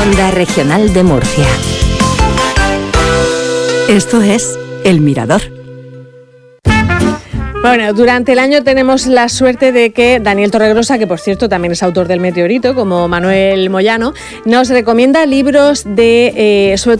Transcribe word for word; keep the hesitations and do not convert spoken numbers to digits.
Onda Regional de Murcia. Esto es El Mirador. Bueno, durante el año tenemos la suerte de que Daniel Torregrosa, que por cierto también es autor del Meteorito, como Manuel Moyano, nos recomienda libros de, eh, sobre